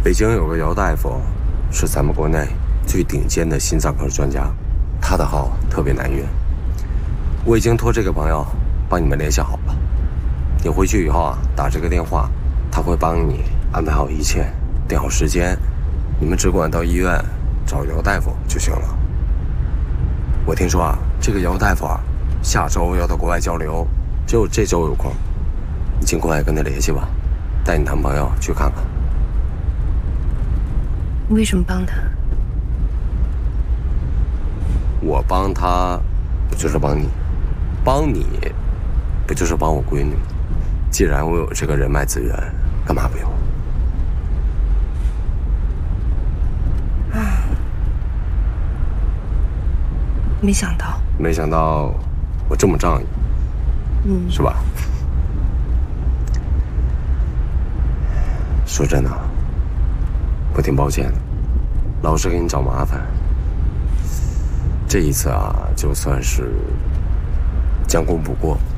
北京有个姚大夫，是咱们国内最顶尖的心脏科专家，他的号特别难约。我已经托这个朋友帮你们联系好了，你回去以后啊，打这个电话，他会帮你安排好一切，定好时间，你们只管到医院找姚大夫就行了。我听说啊，这个姚大夫啊，下周要到国外交流，只有这周有空，你尽快跟他联系吧，带你男朋友去看看。 你为什么帮他？ 我帮他，不就是帮你？帮你，不就是帮我闺女？既然我有这个人脉资源，干嘛不用？ 没想到我这么仗义，是吧？说真的，我挺抱歉的，老是给你找麻烦。这一次啊，就算是将功补过。